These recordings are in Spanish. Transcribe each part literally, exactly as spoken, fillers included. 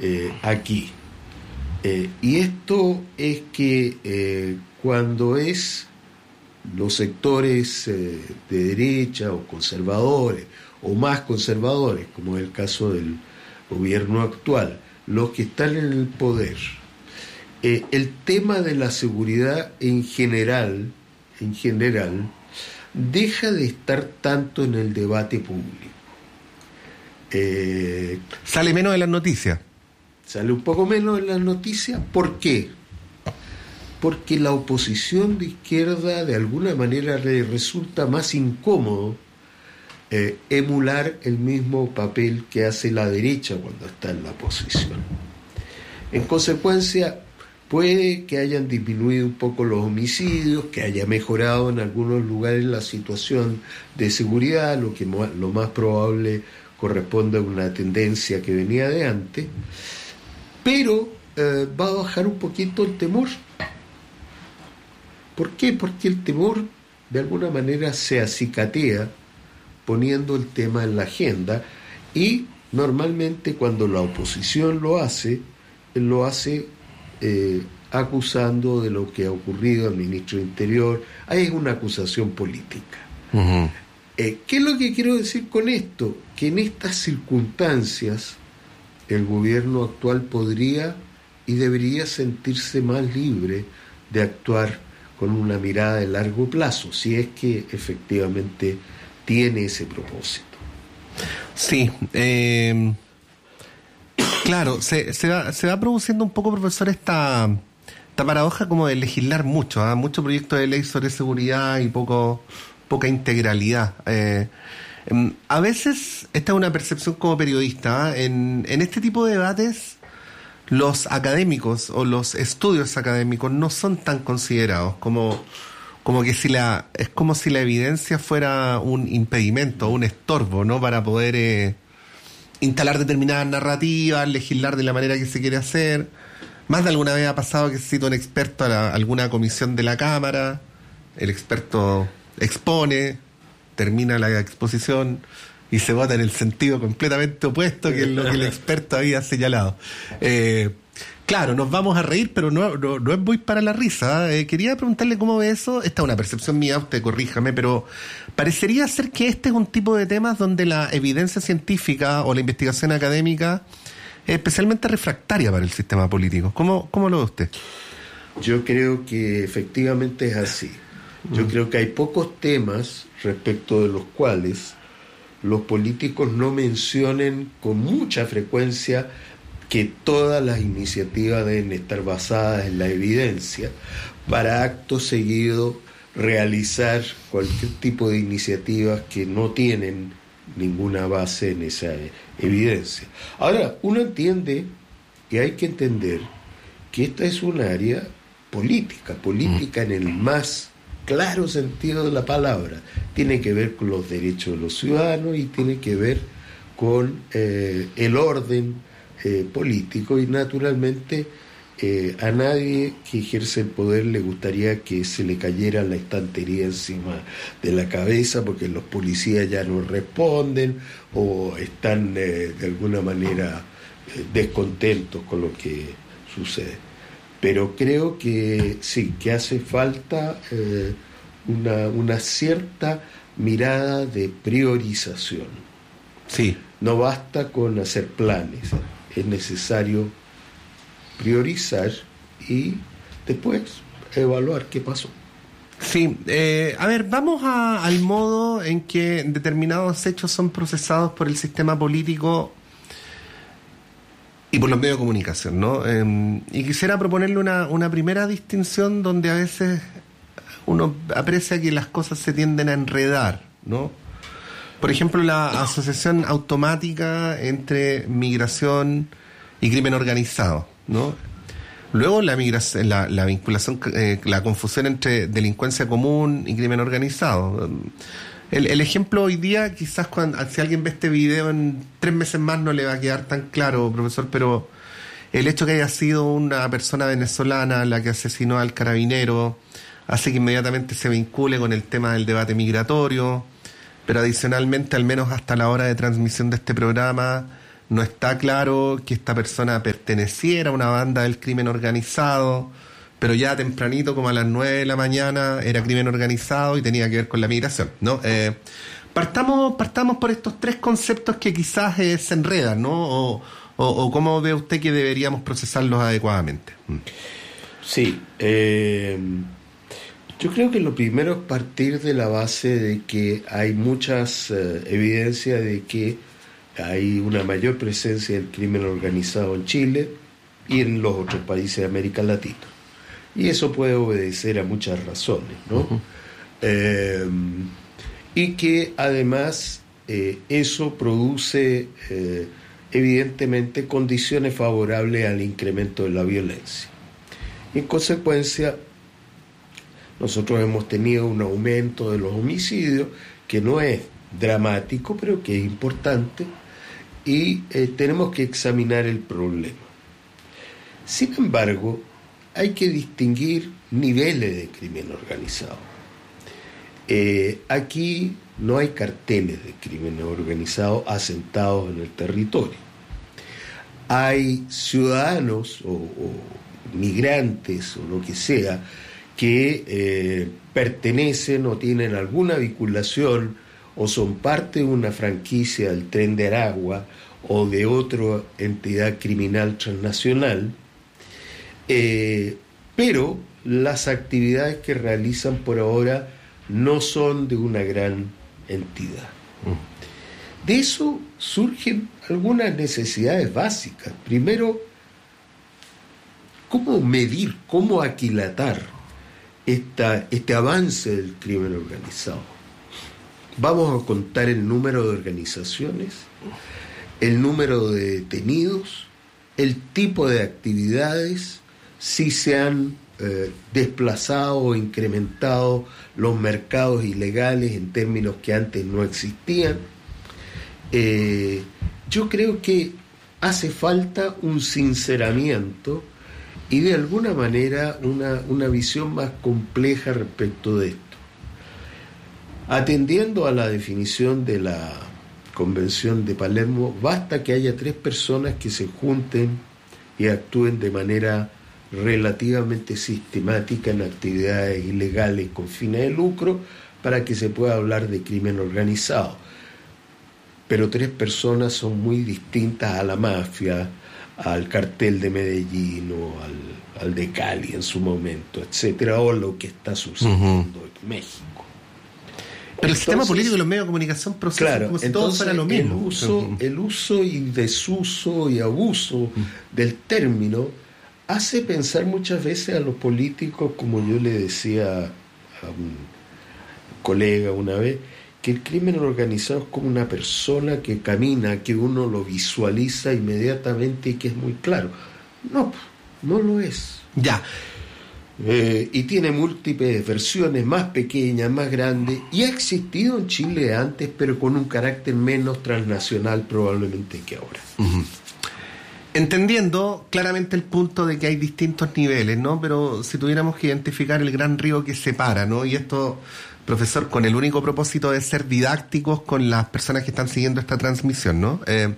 eh, aquí. Eh, y esto es que eh, cuando es los sectores eh, de derecha o conservadores, o más conservadores, como es el caso del gobierno actual, los que están en el poder, eh, el tema de la seguridad en general, en general, deja de estar tanto en el debate público. Eh, Sale menos de las noticias. Sale un poco menos en las noticias. ¿Por qué? Porque la oposición de izquierda de alguna manera le resulta más incómodo eh, emular el mismo papel que hace la derecha cuando está en la oposición. En consecuencia, puede que hayan disminuido un poco los homicidios, que haya mejorado en algunos lugares la situación de seguridad, lo que lo más probable corresponde a una tendencia que venía de antes, pero eh, va a bajar un poquito el temor. ¿Por qué? Porque el temor de alguna manera se acicatea poniendo el tema en la agenda, y normalmente cuando la oposición lo hace, lo hace eh, acusando de lo que ha ocurrido al ministro de Interior. Ahí es una acusación política. Uh-huh. Eh, ¿Qué es lo que quiero decir con esto? Que en estas circunstancias el gobierno actual podría y debería sentirse más libre de actuar con una mirada de largo plazo, si es que efectivamente tiene ese propósito. Sí, eh, claro, se, se, va, se va produciendo un poco, profesor, esta, esta paradoja como de legislar mucho, ¿eh? Mucho proyecto de ley sobre seguridad y poco poca integralidad. Eh, a veces, esta es una percepción como periodista, ¿eh? en, en este tipo de debates los académicos o los estudios académicos no son tan considerados, como, como que si la, es como si la evidencia fuera un impedimento, un estorbo, ¿no? Para poder eh, instalar determinadas narrativas, legislar de la manera que se quiere hacer. Más de alguna vez ha pasado que se cita un experto a, la, a alguna comisión de la Cámara, el experto expone, termina la exposición y se vota en el sentido completamente opuesto que lo que el experto había señalado. Eh, claro, nos vamos a reír, pero no, no, no es muy para la risa. Eh, quería preguntarle cómo ve eso. Esta es una percepción mía, usted corríjame, pero parecería ser que este es un tipo de temas donde la evidencia científica o la investigación académica es especialmente refractaria para el sistema político. ¿Cómo, cómo lo ve usted? Yo creo que efectivamente es así. Yo mm. creo que hay pocos temas respecto de los cuales los políticos no mencionen con mucha frecuencia que todas las iniciativas deben estar basadas en la evidencia, para acto seguido realizar cualquier tipo de iniciativas que no tienen ninguna base en esa evidencia. Ahora, uno entiende, y hay que entender, que esta es un área política, política en el más claro sentido de la palabra. Tiene que ver con los derechos de los ciudadanos y tiene que ver con eh, el orden eh, político, y naturalmente eh, a nadie que ejerce el poder le gustaría que se le cayera la estantería encima de la cabeza porque los policías ya no responden o están eh, de alguna manera eh, descontentos con lo que sucede. Pero creo que sí, que hace falta eh, una, una cierta mirada de priorización. Sí. No basta con hacer planes, es necesario priorizar y después evaluar qué pasó. Sí, eh, a ver, vamos a, al modo en que determinados hechos son procesados por el sistema político y por los medios de comunicación, ¿no? Eh, y quisiera proponerle una, una primera distinción donde a veces uno aprecia que las cosas se tienden a enredar, ¿no? Por ejemplo, la asociación automática entre migración y crimen organizado, ¿no? Luego la migración, la, la vinculación, eh, la confusión entre delincuencia común y crimen organizado. El, el ejemplo hoy día, quizás cuando, si alguien ve este video en tres meses más no le va a quedar tan claro, profesor, pero el hecho que haya sido una persona venezolana la que asesinó al carabinero hace que inmediatamente se vincule con el tema del debate migratorio, pero adicionalmente, al menos hasta la hora de transmisión de este programa, no está claro que esta persona perteneciera a una banda del crimen organizado, pero ya tempranito, como a las nueve de la mañana, era crimen organizado y tenía que ver con la migración, ¿no? Eh, partamos, partamos por estos tres conceptos que quizás eh, se enredan, ¿no? O, o, o cómo ve usted que deberíamos procesarlos adecuadamente. Sí, eh, yo creo que lo primero es partir de la base de que hay muchas eh, evidencias de que hay una mayor presencia del crimen organizado en Chile y en los otros países de América Latina. Y eso puede obedecer a muchas razones, ¿no? Uh-huh. Eh, y que además eh, eso produce eh, evidentemente condiciones favorables al incremento de la violencia. Y en consecuencia, nosotros hemos tenido un aumento de los homicidios que no es dramático, pero que es importante, y eh, tenemos que examinar el problema. Sin embargo, hay que distinguir niveles de crimen organizado. Eh, aquí no hay carteles de crimen organizado asentados en el territorio. Hay ciudadanos o, o migrantes o lo que sea que eh, pertenecen o tienen alguna vinculación o son parte de una franquicia del Tren de Aragua o de otra entidad criminal transnacional, eh, pero las actividades que realizan por ahora no son de una gran entidad. De eso surgen algunas necesidades básicas. Primero, ¿cómo medir, cómo aquilatar esta, este avance del crimen organizado? Vamos a contar el número de organizaciones, el número de detenidos, el tipo de actividades, si se han eh, desplazado o incrementado los mercados ilegales en términos que antes no existían. Eh, yo creo que hace falta un sinceramiento y de alguna manera una, una visión más compleja respecto de esto. Atendiendo a la definición de la Convención de Palermo, basta que haya tres personas que se junten y actúen de manera relativamente sistemática en actividades ilegales con fines de lucro para que se pueda hablar de crimen organizado. Pero tres personas son muy distintas a la mafia, al cartel de Medellín o al, al de Cali en su momento, etcétera, o lo que está sucediendo uh-huh. en México. Pero entonces, el sistema político y los medios de comunicación procesan claro, como si todo fuera lo mismo. El uso, uh-huh. el uso y desuso y abuso uh-huh. del término hace pensar muchas veces a los políticos, como yo le decía a un colega una vez, que el crimen organizado es como una persona que camina, que uno lo visualiza inmediatamente y que es muy claro. No, no lo es. Ya. Eh, y tiene múltiples versiones, más pequeñas, más grandes, y ha existido en Chile antes, pero con un carácter menos transnacional probablemente que ahora. Uh-huh. Entendiendo claramente el punto de que hay distintos niveles, ¿no? Pero si tuviéramos que identificar el gran río que separa, ¿no? Y esto, profesor, con el único propósito de ser didácticos con las personas que están siguiendo esta transmisión, ¿no? Eh,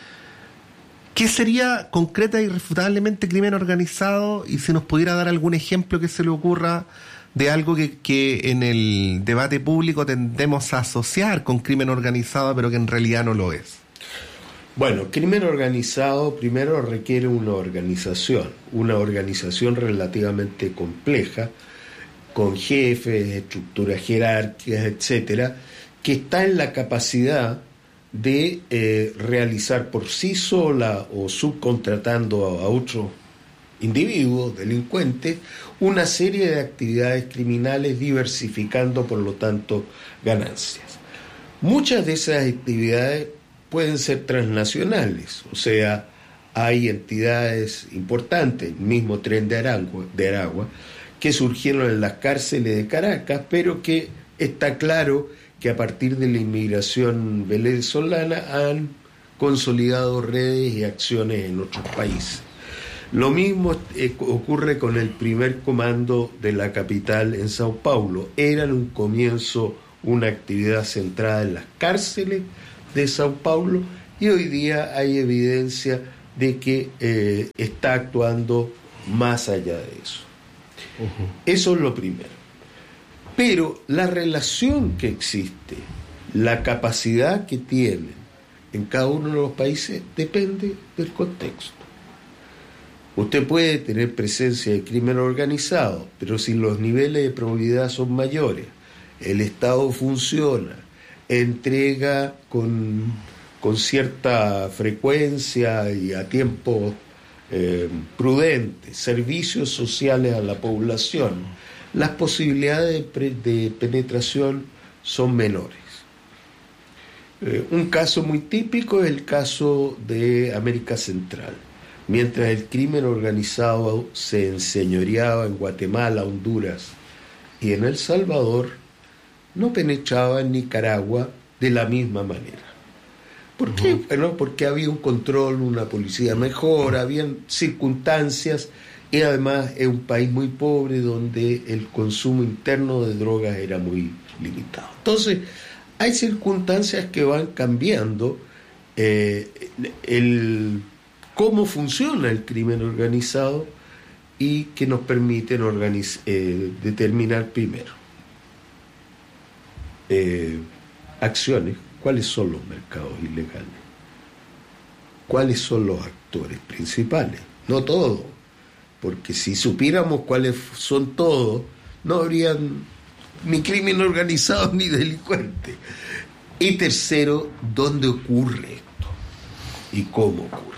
¿Qué sería concreta y irrefutablemente crimen organizado? Y si nos pudiera dar algún ejemplo que se le ocurra de algo que, que en el debate público tendemos a asociar con crimen organizado, pero que en realidad no lo es. Bueno, crimen organizado primero requiere una organización, una organización relativamente compleja, con jefes, estructuras jerárquicas, etcétera, que está en la capacidad de eh, realizar por sí sola o subcontratando a, a otros individuos, delincuentes, una serie de actividades criminales, diversificando por lo tanto ganancias. Muchas de esas actividades pueden ser transnacionales, o sea, hay entidades importantes, el mismo Tren de Aragua, de Aragua, que surgieron en las cárceles de Caracas, pero que está claro que a partir de la inmigración venezolana han consolidado redes y acciones en otros países. Lo mismo eh, ocurre con el primer comando de la capital en Sao Paulo. Era en un comienzo una actividad centrada en las cárceles de Sao Paulo y hoy día hay evidencia de que eh, está actuando más allá de eso. Uh-huh. Eso es lo primero. Pero la relación que existe, la capacidad que tienen en cada uno de los países depende del contexto. Usted puede tener presencia de crimen organizado, pero si los niveles de probabilidad son mayores, el Estado funciona, entrega con, con cierta frecuencia y a tiempos eh, prudentes servicios sociales a la población, las posibilidades de, pre, de penetración son menores. Eh, un caso muy típico es el caso de América Central. Mientras el crimen organizado se enseñoreaba en Guatemala, Honduras y en El Salvador, no penetraba en Nicaragua de la misma manera. ¿Por qué? Uh-huh. Bueno, porque había un control, una policía mejor, habían circunstancias, y además es un país muy pobre donde el consumo interno de drogas era muy limitado. Entonces, hay circunstancias que van cambiando eh, el... cómo funciona el crimen organizado y que nos permiten organiz- eh, determinar primero eh, acciones, cuáles son los mercados ilegales, cuáles son los actores principales, no todos, porque si supiéramos cuáles son todos, no habrían ni crimen organizado ni delincuentes. Y tercero, ¿dónde ocurre esto? ¿Y cómo ocurre?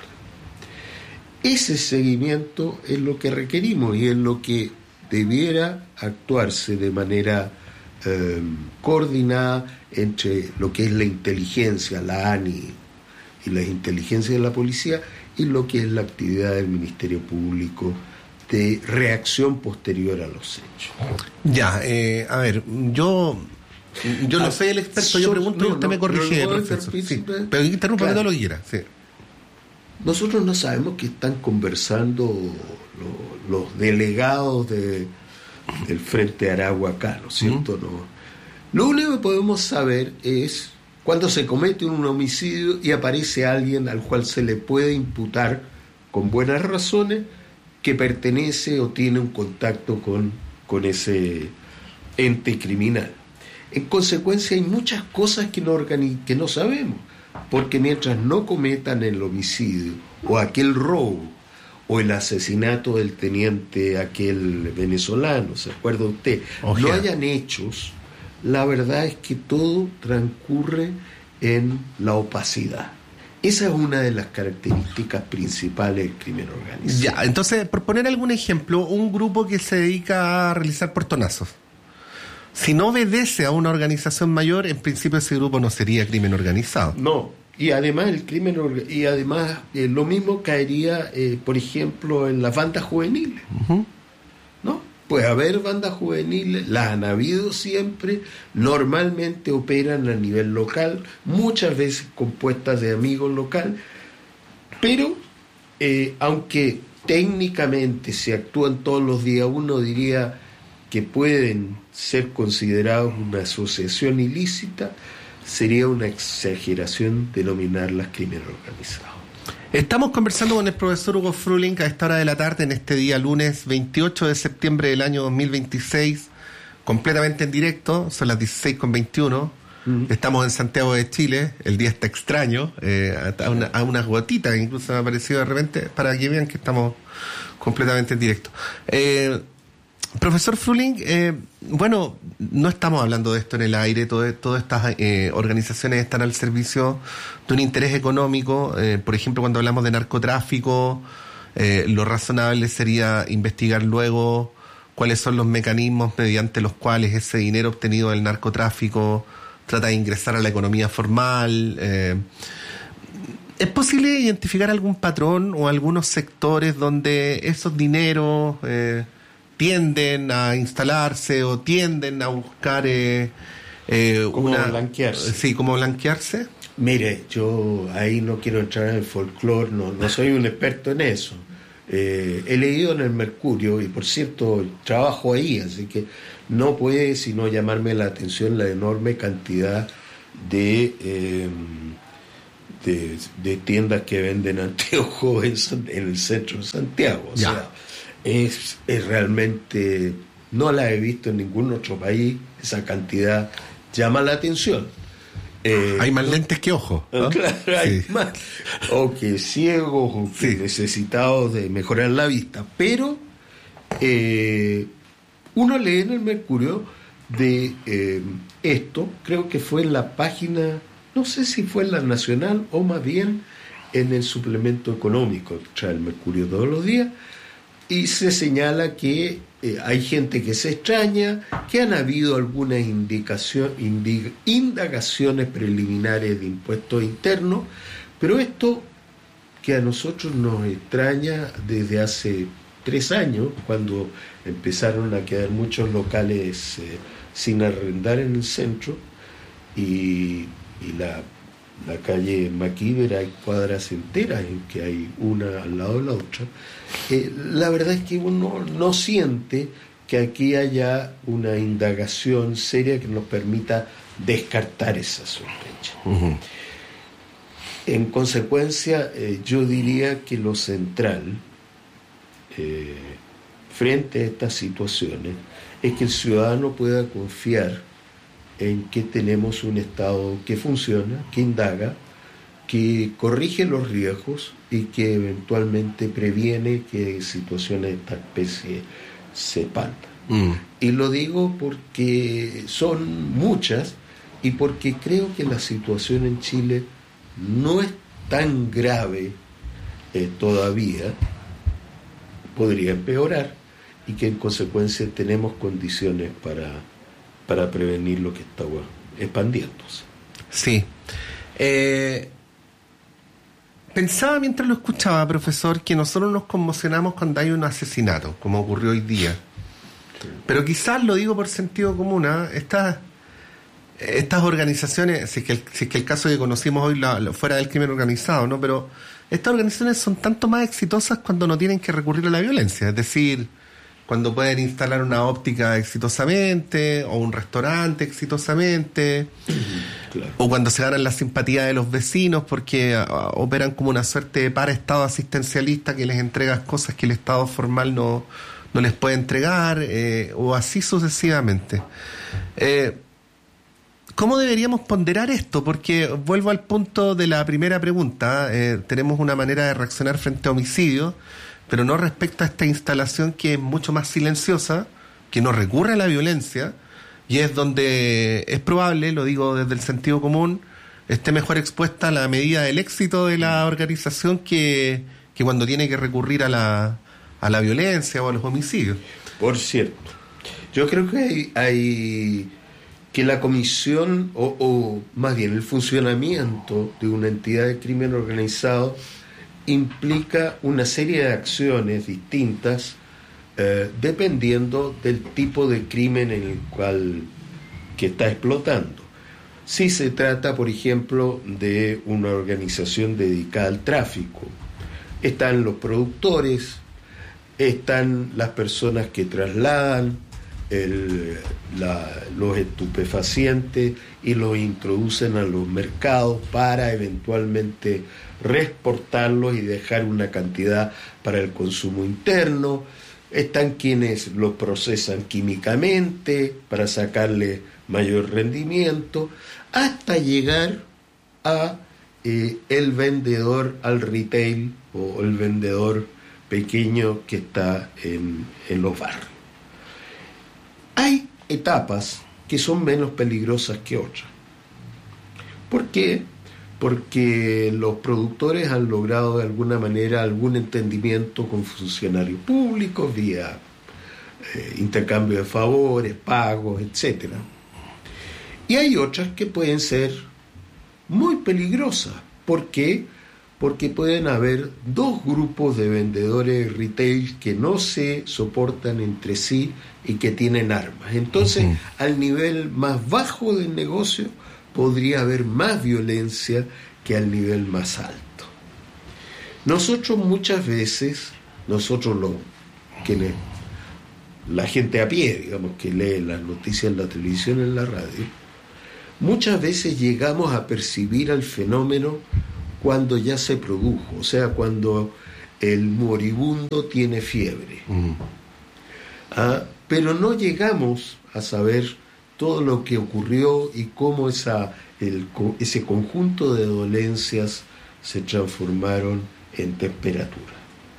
Ese seguimiento es lo que requerimos y es lo que debiera actuarse de manera eh, coordinada entre lo que es la inteligencia, la A N I y las inteligencias de la policía, y lo que es la actividad del Ministerio Público de reacción posterior a los hechos. Ya, eh, a ver, yo... Yo no ah, soy el experto, so, yo pregunto no, y usted no, me corrige, no, profesor. Sí, pero interrumpa todo lo que quiera. Sí. Nosotros no sabemos qué están conversando los, los delegados de, del Frente Aragua acá, ¿no es cierto? Uh-huh. No. Lo único que podemos saber es cuando se comete un homicidio y aparece alguien al cual se le puede imputar con buenas razones que pertenece o tiene un contacto con, con ese ente criminal. En consecuencia hay muchas cosas que no, organi- que no sabemos, porque mientras no cometan el homicidio o aquel robo o el asesinato del teniente aquel venezolano, ¿se acuerda usted? Oh, no yeah. hayan hechos, la verdad es que todo transcurre en la opacidad. Esa es una de las características principales del crimen organizado. Ya, entonces, por poner algún ejemplo, un grupo que se dedica a realizar portonazos. Si no obedece a una organización mayor, en principio ese grupo no sería crimen organizado. No, y además el crimen y además eh, lo mismo caería, eh, por ejemplo, en las bandas juveniles. Uh-huh. ¿No? Puede haber bandas juveniles, las han habido siempre, normalmente operan a nivel local, muchas veces compuestas de amigos locales, pero eh, aunque técnicamente se actúan todos los días, uno diría que pueden ser considerados una asociación ilícita, sería una exageración denominarlas crimen organizado. Estamos conversando con el profesor Hugo Fruling a esta hora de la tarde, en este día lunes veintiocho de septiembre del año dos mil veintiséis, completamente en directo, son las dieciséis con veintiuno. Uh-huh. Estamos en Santiago de Chile, el día está extraño, eh, a, una, a unas gotitas, incluso me ha aparecido de repente, para que vean que estamos completamente en directo. Eh, Profesor Fruling, eh, bueno, no estamos hablando de esto en el aire, todo, todas estas eh, organizaciones están al servicio de un interés económico. Eh, por ejemplo, cuando hablamos de narcotráfico, eh, lo razonable sería investigar luego cuáles son los mecanismos mediante los cuales ese dinero obtenido del narcotráfico trata de ingresar a la economía formal. Eh, ¿Es posible identificar algún patrón o algunos sectores donde esos dineros Eh, tienden a instalarse o tienden a buscar eh, eh, ¿Cómo una, blanquearse? Sí, ¿cómo blanquearse? Mire, yo ahí no quiero entrar en el folclore, no, no soy un experto en eso. Eh, he leído en el Mercurio y por cierto trabajo ahí, así que no puede sino llamarme la atención la enorme cantidad de, eh, de, de tiendas que venden anteojos en, en el centro de Santiago. O ya. sea, es, es realmente, no la he visto en ningún otro país, esa cantidad llama la atención. Eh, hay más lentes que ojos, ¿no? Claro, hay Sí. más. O que ciegos, o que Sí. necesitados de mejorar la vista. Pero eh, uno lee en el Mercurio de eh, esto, creo que fue en la página, no sé si fue en la Nacional o más bien en el suplemento económico que trae el Mercurio todos los días, y se señala que eh, hay gente que se extraña, que han habido algunas indicación, indig, indagaciones preliminares de impuestos internos, pero esto que a nosotros nos extraña desde hace tres años, cuando empezaron a quedar muchos locales eh, sin arrendar en el centro, y, y la, la calle Maquíver hay cuadras enteras en que hay una al lado de la otra. Eh, la verdad es que uno no siente que aquí haya una indagación seria que nos permita descartar esa sospecha. Uh-huh. En consecuencia, eh, yo diría que lo central eh, frente a estas situaciones es que el ciudadano pueda confiar en que tenemos un Estado que funciona, que indaga, que corrige los riesgos y que eventualmente previene que situaciones de esta especie se expandan. Mm. Y lo digo porque son muchas y porque creo que la situación en Chile no es tan grave eh, todavía, podría empeorar, y que en consecuencia tenemos condiciones para, para prevenir lo que está expandiéndose. Sí. Eh, pensaba mientras lo escuchaba, profesor, que nosotros nos conmocionamos cuando hay un asesinato, como ocurrió hoy día. Pero quizás lo digo por sentido común, ¿eh? Estas, estas organizaciones, si es, que el, si es que el caso que conocimos hoy la, la, fuera del crimen organizado, ¿no? Pero estas organizaciones son tanto más exitosas cuando no tienen que recurrir a la violencia, es decir, cuando pueden instalar una óptica exitosamente, o un restaurante exitosamente, claro. O cuando se ganan la simpatía de los vecinos porque uh, operan como una suerte de para-estado asistencialista que les entrega cosas que el Estado formal no, no les puede entregar, eh, o así sucesivamente. Eh, ¿Cómo deberíamos ponderar esto? Porque vuelvo al punto de la primera pregunta, eh, tenemos una manera de reaccionar frente a homicidios, pero no respecto a esta instalación que es mucho más silenciosa, que no recurre a la violencia, y es donde es probable, lo digo desde el sentido común, esté mejor expuesta a la medida del éxito de la organización que, que cuando tiene que recurrir a la, a la violencia o a los homicidios. Por cierto, yo creo que hay, hay que la comisión, o, o más bien el funcionamiento de una entidad de crimen organizado implica una serie de acciones distintas eh, dependiendo del tipo de crimen en el cual que está explotando. Si se trata, por ejemplo, de una organización dedicada al tráfico, están los productores, están las personas que trasladan el, la, los estupefacientes y los introducen a los mercados para eventualmente reexportarlos y dejar una cantidad para el consumo interno. Están quienes los procesan químicamente para sacarle mayor rendimiento, hasta llegar a eh, el vendedor al retail o el vendedor pequeño que está en, en los barrios. Hay etapas que son menos peligrosas que otras. ¿Por qué? Porque los productores han logrado de alguna manera algún entendimiento con funcionarios públicos vía eh, intercambio de favores, pagos, etcétera. Y hay otras que pueden ser muy peligrosas. ¿Por qué? Porque pueden haber dos grupos de vendedores retail que no se soportan entre sí y que tienen armas. Entonces, uh-huh. al nivel más bajo del negocio podría haber más violencia que al nivel más alto. Nosotros muchas veces, nosotros los quienes, la gente a pie, digamos, que lee las noticias en la televisión, en la radio, muchas veces llegamos a percibir al fenómeno cuando ya se produjo, o sea, cuando el moribundo tiene fiebre. Mm. Ah, pero no llegamos a saber todo lo que ocurrió y cómo esa, el, ese conjunto de dolencias se transformaron en temperatura.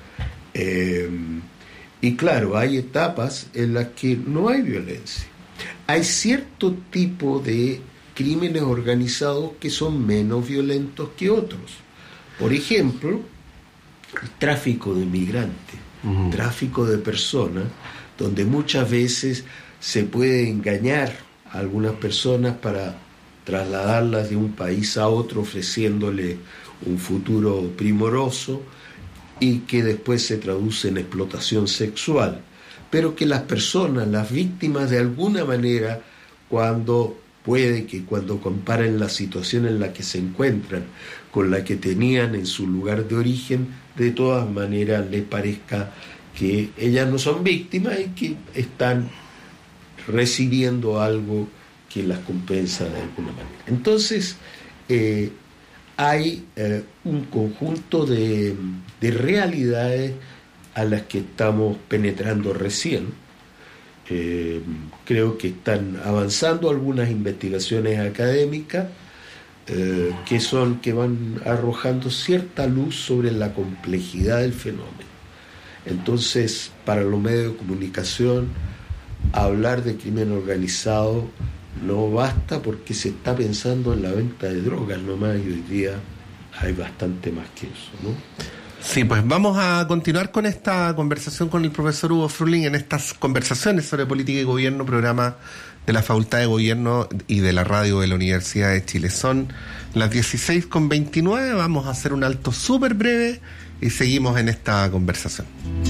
Eh, y claro, hay etapas en las que no hay violencia. Hay cierto tipo de crímenes organizados que son menos violentos que otros. Por ejemplo, el tráfico de migrantes, uh-huh. tráfico de personas, donde muchas veces se puede engañar a algunas personas para trasladarlas de un país a otro ofreciéndole un futuro primoroso y que después se traduce en explotación sexual, pero que las personas, las víctimas, de alguna manera, cuando puede que cuando comparen la situación en la que se encuentran con la que tenían en su lugar de origen, de todas maneras les parezca que ellas no son víctimas y que están recibiendo algo que las compensa de alguna manera. Entonces, eh, hay eh, un conjunto de, de realidades a las que estamos penetrando recién. Eh, creo que están avanzando algunas investigaciones académicas eh, que son que van arrojando cierta luz sobre la complejidad del fenómeno. Entonces, para los medios de comunicación, hablar de crimen organizado no basta porque se está pensando en la venta de drogas nomás, y hoy día hay bastante más que eso, ¿no? Sí, pues vamos a continuar con esta conversación con el profesor Hugo Fruling en estas conversaciones sobre política y gobierno, programa de la Facultad de Gobierno y de la radio de la Universidad de Chile. Son las dieciséis con veintinueve, vamos a hacer un alto súper breve y seguimos en esta conversación.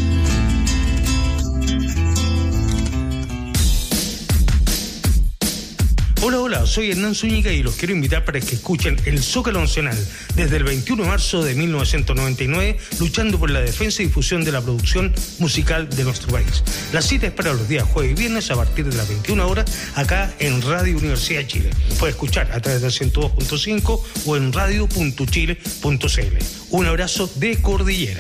Hola, hola, soy Hernán Zúñiga y los quiero invitar para que escuchen el Zócalo Nacional desde el veintiuno de marzo de mil novecientos noventa y nueve, luchando por la defensa y difusión de la producción musical de nuestro país. La cita es para los días jueves y viernes a partir de las veintiuna horas acá en Radio Universidad de Chile. Puede escuchar a través del ciento dos punto cinco o en radio punto chile punto c l. Un abrazo de Cordillera.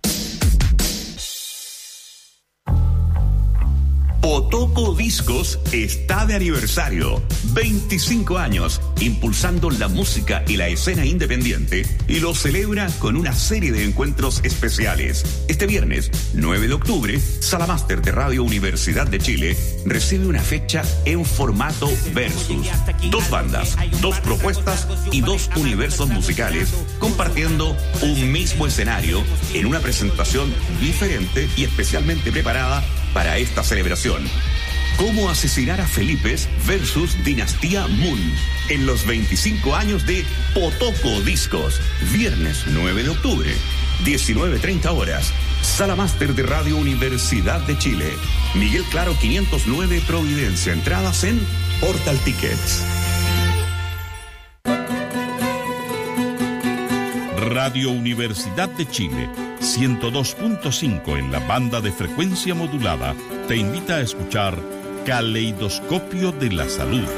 Potoco Discos está de aniversario. veinticinco años impulsando la música y la escena independiente, y lo celebra con una serie de encuentros especiales. Este viernes, nueve de octubre, Sala Máster de Radio Universidad de Chile recibe una fecha en formato versus. Dos bandas, dos propuestas y dos universos musicales compartiendo un mismo escenario en una presentación diferente y especialmente preparada para esta celebración. Cómo asesinar a Felipes versus Dinastía Moon en los veinticinco años de Potoco Discos. Viernes nueve de octubre, diecinueve treinta horas. Sala Máster de Radio Universidad de Chile. Miguel Claro quinientos nueve Providencia. Entradas en Portal Tickets. Radio Universidad de Chile, ciento dos punto cinco en la banda de frecuencia modulada, te invita a escuchar Caleidoscopio de la Salud.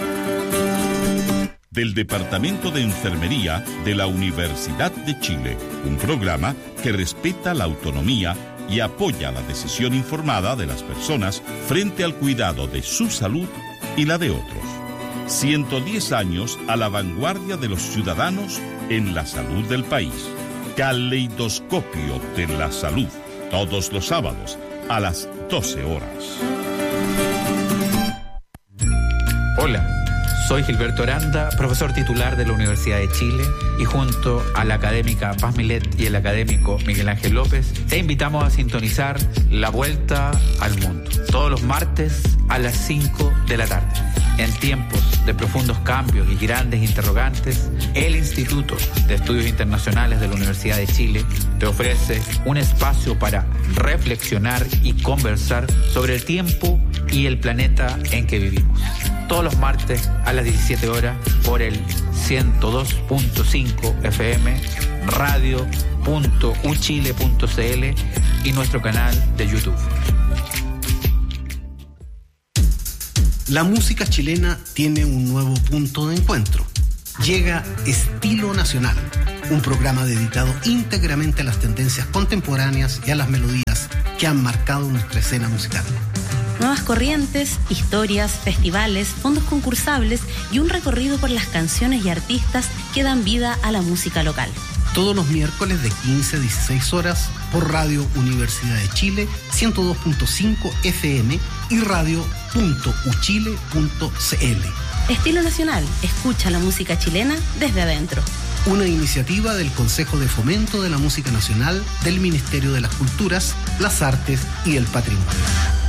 Del Departamento de Enfermería de la Universidad de Chile, un programa que respeta la autonomía y apoya la decisión informada de las personas frente al cuidado de su salud y la de otros. ciento diez años a la vanguardia de los ciudadanos en la salud del país. Caleidoscopio de la Salud, todos los sábados a las doce horas. Hola, soy Gilberto Aranda, profesor titular de la Universidad de Chile, y junto a la académica Paz Milet y el académico Miguel Ángel López, te invitamos a sintonizar La Vuelta al Mundo, todos los martes a las cinco de la tarde. En tiempos de profundos cambios y grandes interrogantes, el Instituto de Estudios Internacionales de la Universidad de Chile te ofrece un espacio para reflexionar y conversar sobre el tiempo y el planeta en que vivimos. Todos los martes a las diecisiete horas por el ciento dos punto cinco F M, radio punto u chile punto c l y nuestro canal de YouTube. La música chilena tiene un nuevo punto de encuentro. Llega Estilo Nacional, un programa dedicado íntegramente a las tendencias contemporáneas y a las melodías que han marcado nuestra escena musical. Nuevas corrientes, historias, festivales, fondos concursables y un recorrido por las canciones y artistas que dan vida a la música local. Todos los miércoles de quince a dieciséis horas por Radio Universidad de Chile ciento dos punto cinco F M y radio punto u chile punto c l. Estilo Nacional, escucha la música chilena desde adentro. Una iniciativa del Consejo de Fomento de la Música Nacional del Ministerio de las Culturas, las Artes y el Patrimonio.